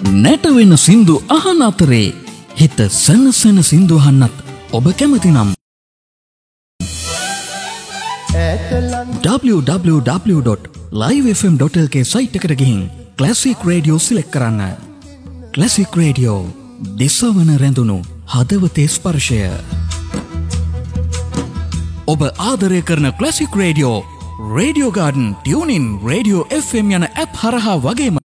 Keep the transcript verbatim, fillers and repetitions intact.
නැටවෙන සින්දු අහන අතරේ හිත සනසන සින්දු අහන්නත් ඔබ කැමති නම් double-u double-u double-u dot live f m dot l k site එකට ගිහින් ක්ලාසික් රේඩියෝ සිලෙක්ට් කරන්න. ක්ලාසික් රේඩියෝ දිසවන රැඳුණු හදවතේ ස්පර්ශය. ඔබ ආදරය කරන classic radio, radio garden, tune ඉන්, රේඩියෝ එෆ් එම් යන ඇප් හරහා වගේම